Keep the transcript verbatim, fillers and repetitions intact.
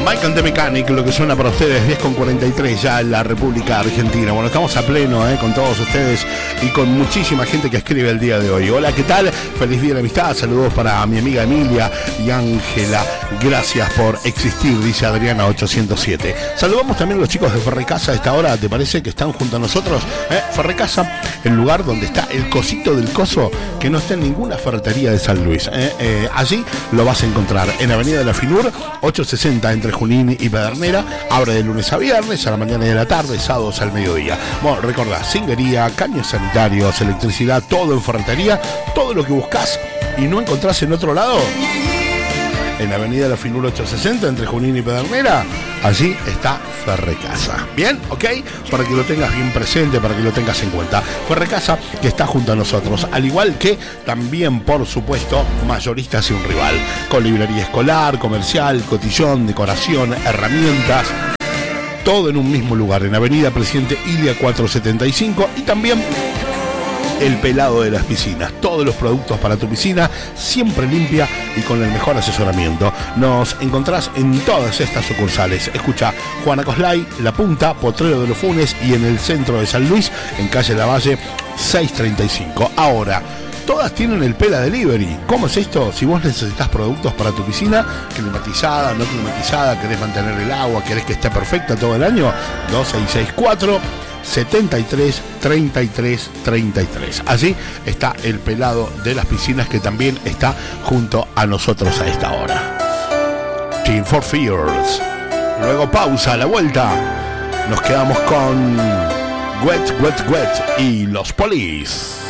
Mike and the Mechanic, lo que suena para ustedes, diez con cuarenta y tres ya en la República Argentina. Bueno, estamos a pleno eh, con todos ustedes y con muchísima gente que escribe el día de hoy. Hola, ¿qué tal? Feliz día de amistad. Saludos para mi amiga Emilia y Ángela. Gracias por existir, dice Adriana ochocientos siete. Saludamos también a los chicos de Ferrecasa a esta hora, ¿te parece? Que están junto a nosotros. ¿Eh? Ferrecasa, el lugar donde está el cosito del coso que no está en ninguna ferretería de San Luis. ¿eh? Eh, allí lo vas a encontrar en Avenida de la Finur, ochocientos sesenta entre Junín y Pedernera. Abre de lunes a viernes, a la mañana y a la tarde, sábados al mediodía. Bueno, recordá, cinguería, caños sanitarios, electricidad, todo en ferretería, todo lo que buscas y no encontrás en otro lado. En Avenida de la Finur ochocientos sesenta entre Junín y Pedernera, allí está Ferrecasa. Bien, ok, para que lo tengas bien presente, para que lo tengas en cuenta. Ferrecasa, que está junto a nosotros, al igual que también, por supuesto, Mayoristas y un Rival, con librería escolar, comercial, cotillón, decoración, herramientas, todo en un mismo lugar, en Avenida Presidente Ilia cuatrocientos setenta y cinco, y también el pelado de las piscinas. Todos los productos para tu piscina, siempre limpia y con el mejor asesoramiento. Nos encontrás en todas estas sucursales. Escucha, Juana Coslay, La Punta, Potrero de los Funes y en el centro de San Luis, en calle Lavalle seiscientos treinta y cinco. Ahora, todas tienen el Pela Delivery. ¿Cómo es esto? Si vos necesitas productos para tu piscina, climatizada, no climatizada, querés mantener el agua, querés que esté perfecta todo el año, dos seis seis cuatro setenta y tres treinta y tres treinta y tres. Allí está el pelado de las piscinas, que también está junto a nosotros a esta hora. Team for Fears. Luego pausa, a la vuelta nos quedamos con Wet, Wet, Wet y Los Police.